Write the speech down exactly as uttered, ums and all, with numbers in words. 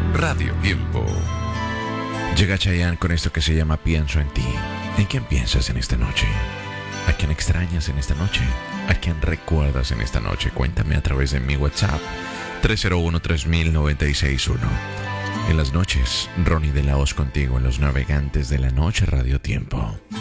Radio Tiempo. Llega Chayanne con esto que se llama Pienso en ti. ¿En quién piensas en esta noche? ¿A quién extrañas en esta noche? ¿A quién recuerdas en esta noche? Cuéntame a través de mi WhatsApp tres cero uno, tres mil, noventa y seis uno. En las noches, Ronnie de la Hoz contigo en Los Navegantes de la Noche Radio Tiempo.